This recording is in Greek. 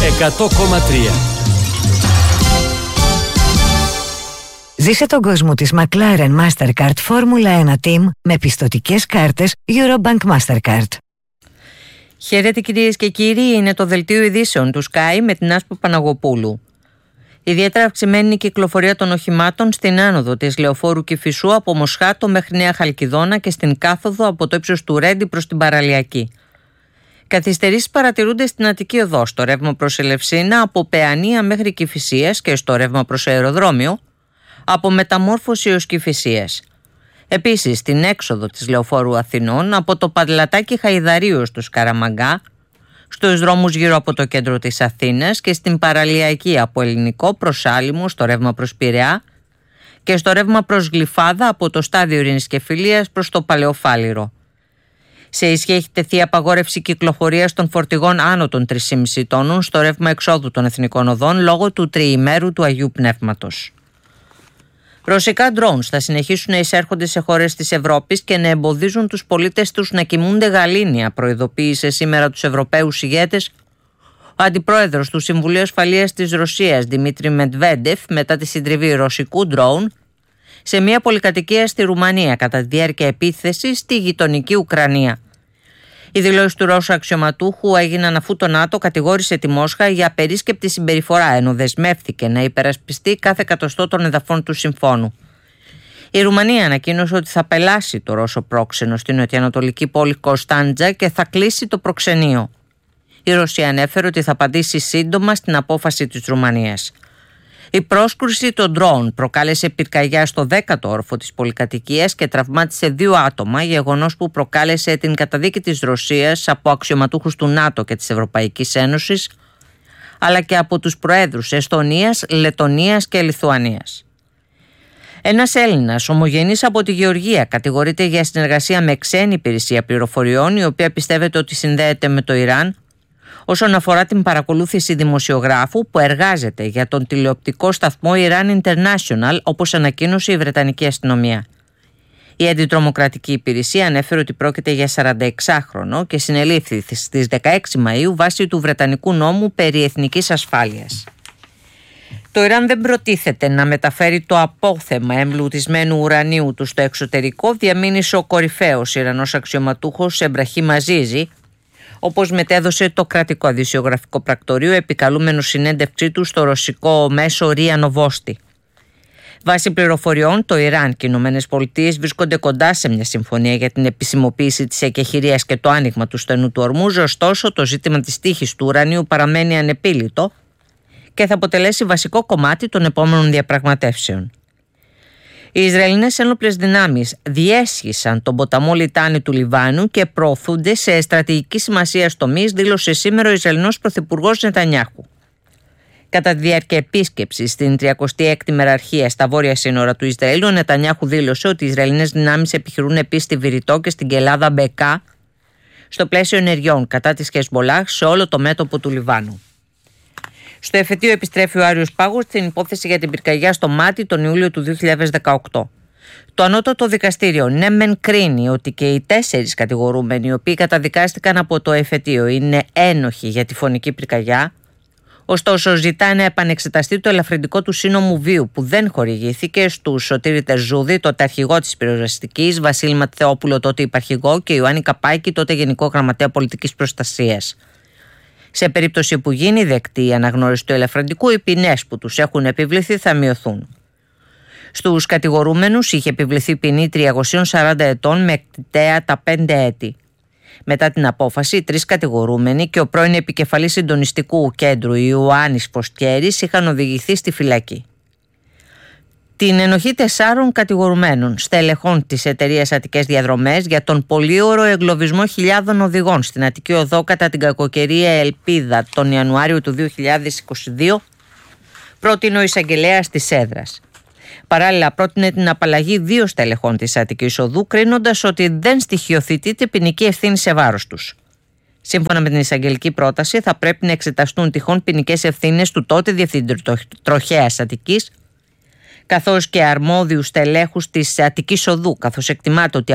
100,3. Ζήσε τον κόσμο της McLaren Mastercard Formula 1 Team με πιστωτικές κάρτες Eurobank Mastercard. Χαίρετε κυρίες και κύριοι, είναι το δελτίο ειδήσεων του Sky με την Άσπρο Παναγοπούλου. Ιδιαίτερα αυξημένη η κυκλοφορία των οχημάτων στην άνοδο της Λεωφόρου Κηφισού από Μοσχάτο μέχρι Νέα Χαλκιδόνα και στην κάθοδο από το ύψος του Ρέντι προς την Παραλιακή. Καθυστερήσεις παρατηρούνται στην Αττική Οδό, στο ρεύμα προς Ελευσίνα από Παιανία μέχρι Κηφισίας και στο ρεύμα προς αεροδρόμιο από Μεταμόρφωση έως Κηφισίας. Επίσης στην έξοδο της Λεωφόρου Αθηνών από το Πατλατάκι Χαϊδαρίου στο Σκαραμαγκά, στους δρόμους γύρω από το κέντρο της Αθήνας και στην Παραλιακή από Ελληνικό προς Άλυμο στο ρεύμα προς Πειραιά και στο ρεύμα προς Γλυφάδα από το στάδιο Ειρήνης και Φιλίας προς το Παλαιοφάλιρο. Σε ισχύ έχει τεθεί απαγόρευση κυκλοφορίας των φορτηγών άνω των 3,5 τόνων στο ρεύμα εξόδου των Εθνικών Οδών λόγω του τριημέρου του Αγίου Πνεύματος. Ρωσικά drones θα συνεχίσουν να εισέρχονται σε χώρες της Ευρώπης και να εμποδίζουν τους πολίτες τους να κοιμούνται γαλήνια, προειδοποίησε σήμερα τους Ευρωπαίους ηγέτες ο αντιπρόεδρος του Συμβουλίου Ασφαλείας της Ρωσίας, Δημήτρη Μετβέντεφ, μετά τη συντριβή ρωσικού drone σε μια πολυκατοικία στη Ρουμανία κατά τη διάρκεια επίθεσης στη γειτονική Ουκρανία. Οι δηλώσεις του Ρώσου αξιωματούχου έγιναν αφού το ΝΑΤΟ κατηγόρησε τη Μόσχα για απερίσκεπτη συμπεριφορά, ενώ δεσμεύθηκε να υπερασπιστεί κάθε εκατοστό των εδαφών του συμφώνου. Η Ρουμανία ανακοίνωσε ότι θα πελάσει το Ρώσο πρόξενο στην νοτιοανατολική πόλη Κωνσταντζα και θα κλείσει το προξενείο. Η Ρωσία ανέφερε ότι θα απαντήσει σύντομα στην απόφαση της Ρουμανίας. Η πρόσκρουση των ντρόουν προκάλεσε πυρκαγιά στο 10ο όροφο της πολυκατοικίας και τραυμάτισε 2 άτομα, γεγονός που προκάλεσε την καταδίκη της Ρωσίας από αξιωματούχους του ΝΑΤΟ και της Ευρωπαϊκής Ένωσης, αλλά και από τους προέδρους Εστονίας, Λετονίας και Λιθουανίας. Ένας Έλληνας, ομογενής από τη Γεωργία, κατηγορείται για συνεργασία με ξένη υπηρεσία πληροφοριών, η οποία πιστεύεται ότι συνδέεται με το Ιράν, όσον αφορά την παρακολούθηση δημοσιογράφου που εργάζεται για τον τηλεοπτικό σταθμό Iran International, όπως ανακοίνωσε η Βρετανική αστυνομία. Η αντιτρομοκρατική υπηρεσία ανέφερε ότι πρόκειται για 46χρονο και συνελήφθη στις 16 Μαΐου βάσει του Βρετανικού νόμου περί εθνικής ασφάλειας. Το Ιράν δεν προτίθεται να μεταφέρει το απόθεμα εμπλουτισμένου ουρανίου του στο εξωτερικό, διαμήνυσε ο κορυφαίος Ιρανός αξιωματούχος Εμπραχήμ Αζίζη, όπως μετέδωσε το κρατικό ειδησιογραφικό πρακτορείο επικαλούμενο συνέντευξή του στο ρωσικό μέσο Ρία Νοβόστη. Βάσει πληροφοριών, το Ιράν και οι Ηνωμένες Πολιτείες βρίσκονται κοντά σε μια συμφωνία για την επισημοποίηση της εκεχηρίας και το άνοιγμα του στενού του Ορμούζ, ωστόσο το ζήτημα της τύχης του ουρανίου παραμένει ανεπίλητο και θα αποτελέσει βασικό κομμάτι των επόμενων διαπραγματεύσεων. Οι Ισραηλινές ένοπλες δυνάμεις διέσχισαν τον ποταμό Λιτάνη του Λιβάνου και προωθούνται σε στρατηγική σημασία τομείς, δήλωσε σήμερα ο Ισραηλινός Πρωθυπουργός Νετανιάχου. Κατά τη διάρκεια επίσκεψης στην 36η μεραρχία στα βόρεια σύνορα του Ισραήλ, ο Νετανιάχου δήλωσε ότι οι Ισραηλινές δυνάμεις επιχειρούν επίσης στη Βηρητό και στην Κελάδα Μπεκά στο πλαίσιο ενεργειών κατά της Χεσμολάχ σε όλο το μέτωπο του Λιβάνου. Στο εφετείο επιστρέφει ο Άριος Πάγος στην υπόθεση για την πυρκαγιά στο Μάτι τον Ιούλιο του 2018. Το ανώτατο δικαστήριο ναι μεν κρίνει ότι και οι 4 κατηγορούμενοι οι οποίοι καταδικάστηκαν από το εφετείο είναι ένοχοι για τη φωνική πυρκαγιά, ωστόσο ζητά να επανεξεταστεί το ελαφρυντικό του σύνομου βίου που δεν χορηγήθηκε στους Σωτήρη Τερζούδη, τότε αρχηγό της πυροσβεστικής, Βασίλη Ματθεόπουλο, τότε υπαρχηγό, και Ιωάννη Καπάκη, τότε Γενικό Γραμματέα Πολιτικής Προστασίας. Σε περίπτωση που γίνει δεκτή η αναγνώριση του ελαφρυντικού, οι ποινές που τους έχουν επιβληθεί θα μειωθούν. Στους κατηγορούμενους είχε επιβληθεί ποινή 340 ετών με εκτιτέα τα 5 έτη. Μετά την απόφαση, οι 3 κατηγορούμενοι και ο πρώην επικεφαλής συντονιστικού κέντρου Ιωάννης Ποστιέρης είχαν οδηγηθεί στη φυλακή. Την ενοχή 4 κατηγορουμένων στελεχών της εταιρείας Αττικές Διαδρομές για τον πολύωρο εγκλωβισμό χιλιάδων οδηγών στην Αττική Οδό κατά την κακοκαιρία Ελπίδα τον Ιανουάριο του 2022 πρότεινε ο εισαγγελέας της έδρας. Παράλληλα, πρότεινε την απαλλαγή 2 στελεχών της Αττικής Οδού, κρίνοντας ότι δεν στοιχειοθετείται ποινική ευθύνη σε βάρος τους. Σύμφωνα με την εισαγγελική πρόταση, θα πρέπει να εξεταστούν τυχόν ποινικές ευθύνες του τότε διευθυντή τροχέας Αττικής, καθώς και αρμόδιους στελέχους της Αττικής Οδού, καθώς εκτιμάται ότι